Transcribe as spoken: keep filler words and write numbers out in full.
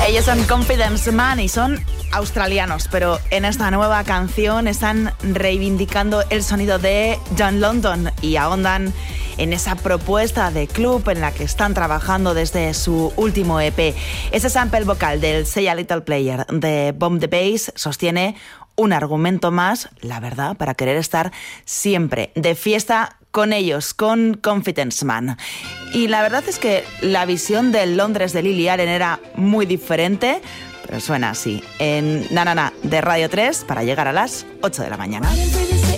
Ellos son Confidence Man y son australianos, pero en esta nueva canción están reivindicando el sonido de John London y ahondan en esa propuesta de club en la que están trabajando desde su último E P. Ese sample vocal del Say a Little Player de Bomb the Bass sostiene un argumento más, la verdad, para querer estar siempre de fiesta con ellos, con Confidence Man. Y la verdad es que la visión del Londres de Lily Allen era muy diferente, pero suena así, en Na Na Na de Radio tres, para llegar a las ocho de la mañana.